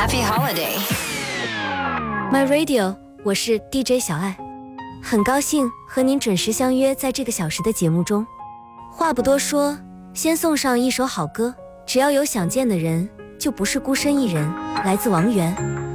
Happy Holiday My Radio， 我是 DJ 小爱，很高兴和您准时相约在这个小时的节目中。话不多说，先送上一首好歌，只要有想见的人，就不是孤身一人，来自王源。